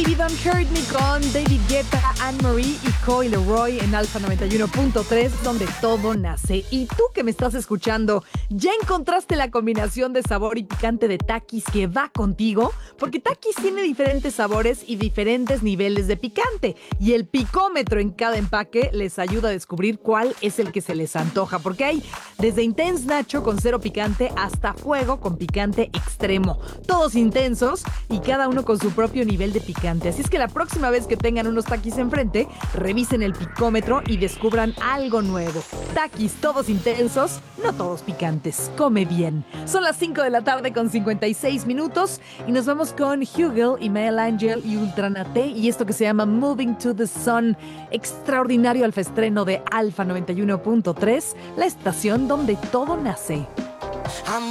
Baby Don't Hurt Me con David Guetta, Anne-Marie y Coy Leroy en Alfa 91.3, donde todo nace. Y tú que me estás escuchando, ¿ya encontraste la combinación de sabor y picante de Takis que va contigo? Porque Takis tiene diferentes sabores y diferentes niveles de picante. Y el picómetro en cada empaque les ayuda a descubrir cuál es el que se les antoja. Porque hay desde Intense Nacho con cero picante hasta Fuego con picante extremo. Todos intensos y cada uno con su propio nivel de picante. Así es que la próxima vez que tengan unos Takis enfrente, revisen el picómetro y descubran algo nuevo. Takis, todos intensos, no todos picantes. Come bien. Son las 5 de la tarde con 56 minutos y nos vamos con Hugel y Mel Angel y Ultranate y esto que se llama Moving to the Sun. Extraordinario alfaestreno de Alfa 91.3, la estación donde todo nace.